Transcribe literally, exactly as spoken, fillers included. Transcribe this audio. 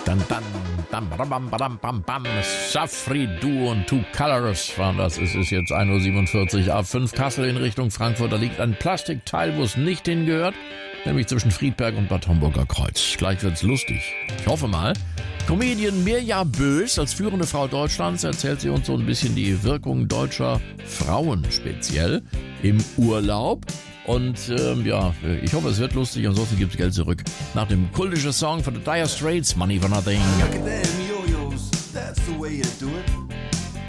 Dann, dann, dann, bam, bam, bam, bam, Safri Duo und Two Colors waren das. Es ist jetzt ein Uhr siebenundvierzig, A fünf Kassel in Richtung Frankfurt. Da liegt ein Plastikteil, wo es nicht hingehört, nämlich zwischen Friedberg und Bad Homburger Kreuz. Gleich wird's lustig. Ich hoffe mal. Comedian Mirja Bös, als führende Frau Deutschlands, erzählt sie uns so ein bisschen die Wirkung deutscher Frauen speziell im Urlaub. Und ähm, ja, ich hoffe, es wird lustig, ansonsten gibt's Geld zurück. Nach dem kultischen Song von The Dire Straits, Money for Nothing. Look at them yo-yos, that's the way you do it.